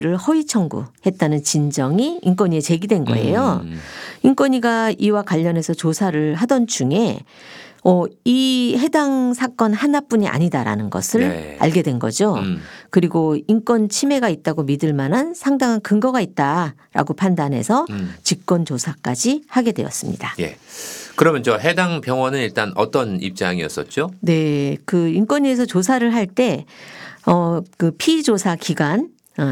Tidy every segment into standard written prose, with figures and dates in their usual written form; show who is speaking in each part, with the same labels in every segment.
Speaker 1: 를 허위 청구했다는 진정이 인권위에 제기된 거예요. 인권위가 이와 관련해서 조사를 하던 중에 이 해당 사건 하나뿐이 아니다라는 것을
Speaker 2: 네.
Speaker 1: 알게 된 거죠. 그리고 인권 침해가 있다고 믿을 만한 상당한 근거가 있다라고 판단해서 직권 조사까지 하게 되었습니다.
Speaker 2: 예. 그러면 저 해당 병원은 일단 어떤 입장이었었죠?
Speaker 1: 네, 그 인권위에서 조사를 할 때 그 피조사 기관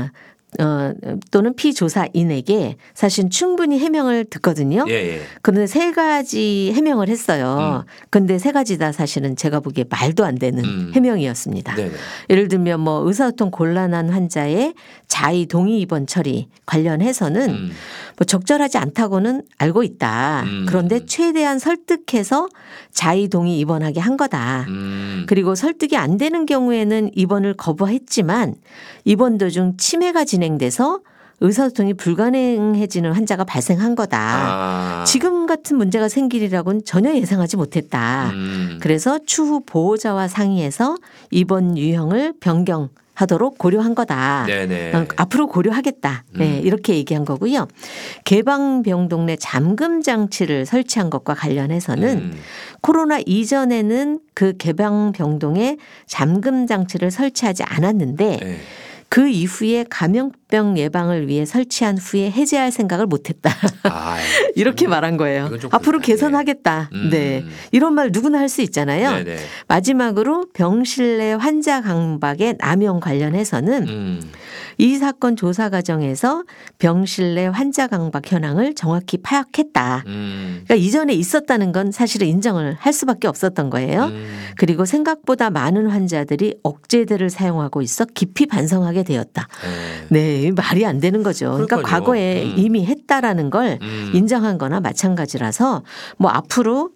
Speaker 1: 또는 피조사인에게 사실 충분히 해명을 듣거든요.
Speaker 2: 예.
Speaker 1: 그런데 세 가지 해명을 했어요. 그런데 세 가지 다 사실은 제가 보기에 말도 안 되는 해명이었습니다.
Speaker 2: 네네.
Speaker 1: 예를 들면 뭐 의사소통 곤란한 환자의 자의 동의 입원 처리 관련해서는 뭐 적절하지 않다고는 알고 있다. 그런데 최대한 설득해서 자의 동의 입원하게 한 거다. 그리고 설득이 안 되는 경우에는 입원을 거부했지만 입원 도중 치매가 진행돼서 의사소통이 불가능해지는 환자가 발생한 거다. 지금 같은 문제가 생기리라고는 전혀 예상하지 못했다. 그래서 추후 보호자와 상의해서 입원 유형을 변경하도록 고려한 거다.
Speaker 2: 네네.
Speaker 1: 앞으로 고려하겠다. 네, 이렇게 얘기한 거고요. 개방병동 내 잠금 장치를 설치한 것과 관련해서는 코로나 이전에는 그 개방병동에 잠금 장치를 설치하지 않았는데
Speaker 2: 네.
Speaker 1: 그 이후에 감염병 예방을 위해 설치한 후에 해제할 생각을 못했다. 이렇게 말한 거예요. 앞으로
Speaker 2: 그렇다.
Speaker 1: 개선하겠다. 네, 이런 말 누구나 할 수 있잖아요.
Speaker 2: 네네.
Speaker 1: 마지막으로 병실 내 환자 강박의 남용 관련해서는 이 사건 조사 과정에서 병실 내 환자 강박 현황을 정확히 파악했다. 그러니까 이전에 있었다는 건 사실은 인정을 할 수밖에 없었던 거예요. 그리고 생각보다 많은 환자들이 억제제를 사용하고 있어 깊이 반성하게 되었다. 네, 말이 안 되는 거죠. 그러니까
Speaker 2: 그러니까요.
Speaker 1: 과거에 이미 했다라는 걸 인정한 거나 마찬가지라서 뭐 앞으로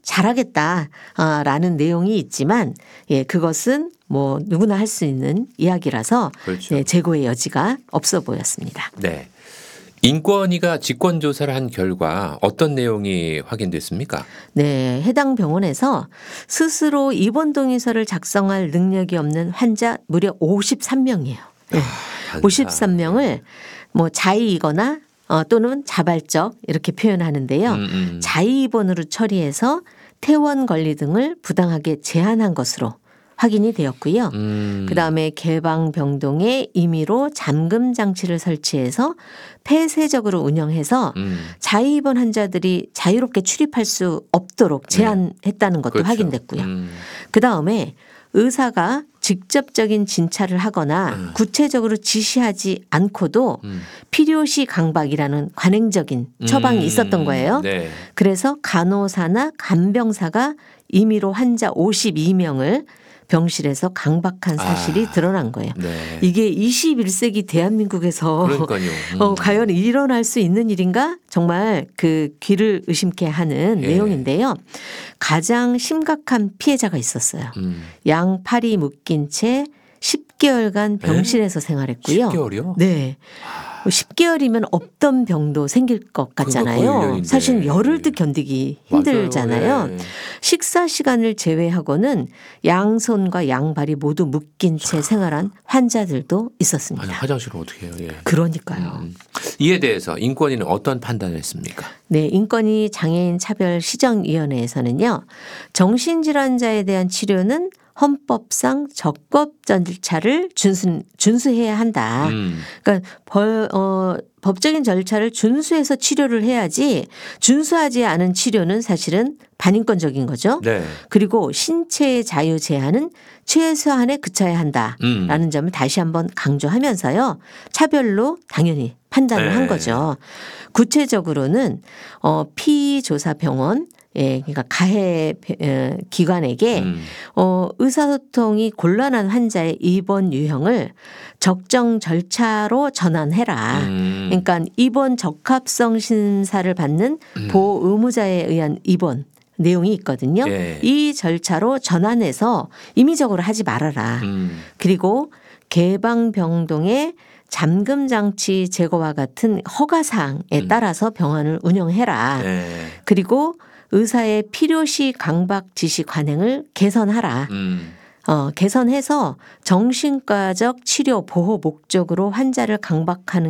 Speaker 1: 잘하겠다라는 내용이 있지만 예, 그것은 뭐 누구나 할 수 있는 이야기라서
Speaker 2: 그렇죠.
Speaker 1: 네, 재고의 여지가 없어 보였습니다.
Speaker 2: 네. 인권위가 직권 조사를 한 결과 어떤 내용이 확인됐습니까?
Speaker 1: 네, 해당 병원에서 스스로 입원 동의서를 작성할 능력이 없는 환자 무려 53명이에요. 네. 53명을 뭐 자의이거나 또는 자발적 이렇게 표현하는데요. 자의 입원으로 처리해서 퇴원 권리 등을 부당하게 제한한 것으로 확인이 되었고요. 그다음에 개방병동에 임의로 잠금 장치를 설치해서 폐쇄적으로 운영해서 자의 입원 환자들이 자유롭게 출입할 수 없도록 제한했다는 것도
Speaker 2: 그렇죠.
Speaker 1: 확인됐고요. 그다음에 의사가 직접적인 진찰을 하거나 구체적으로 지시하지 않고도 필요시 강박이라는 관행적인 처방이 있었던 거예요.
Speaker 2: 네.
Speaker 1: 그래서 간호사나 간병사가 임의로 환자 52명을 병실에서 강박한 사실이 드러난 거예요.
Speaker 2: 네.
Speaker 1: 이게 21세기 대한민국에서
Speaker 2: 그러니까요.
Speaker 1: 과연 일어날 수 있는 일인가? 정말 그 귀를 의심케 하는 내용인데요. 가장 심각한 피해자가 있었어요. 양팔이 묶인 채 10개월간 병실에서 생활했고요.
Speaker 2: 10개월이요?
Speaker 1: 네. 10개월이면 없던 병도 생길 것 같잖아요. 사실 열흘도 견디기 힘들잖아요.
Speaker 2: 맞아요. 네.
Speaker 1: 식사 시간을 제외하고는 양손과 양발이 모두 묶인 채 생활한 환자들도 있었습니다.
Speaker 2: 아니, 화장실은 어떻게 해요? 예.
Speaker 1: 그러니까요.
Speaker 2: 이에 대해서 인권위는 어떤 판단을 했습니까?
Speaker 1: 네, 인권위 장애인 차별 시정위원회에서는요. 정신질환자에 대한 치료는 헌법상 적법 절차를 준수해야 한다. 그러니까 법적인 절차를 준수해서 치료를 해야지 준수하지 않은 치료는 사실은 반인권적인 거죠.
Speaker 2: 네.
Speaker 1: 그리고 신체의 자유 제한은 최소한에 그쳐야 한다라는 점을 다시 한번 강조하면서요. 차별로 당연히 판단을 한 거죠. 구체적으로는 피조사 병원 그러니까 가해 기관에게 의사소통이 곤란한 환자의 입원 유형을 적정 절차로 전환해라. 그러니까 입원 적합성 심사를 받는 보호 의무자에 의한 입원 내용이 있거든요.
Speaker 2: 네.
Speaker 1: 이 절차로 전환해서 임의적으로 하지 말아라. 그리고 개방병동의 잠금장치 제거와 같은 허가사항에 따라서 병원을 운영해라.
Speaker 2: 네.
Speaker 1: 그리고 의사의 필요시 강박 지시 관행을 개선하라. 개선해서 정신과적 치료 보호 목적으로 환자를 강박하는